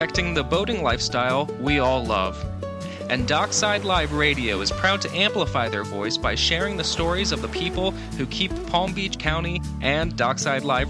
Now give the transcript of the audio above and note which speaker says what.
Speaker 1: Affecting the boating lifestyle we all love. And Dockside Live Radio is proud to amplify their voice by sharing the stories of the people who keep Palm Beach County and Dockside Live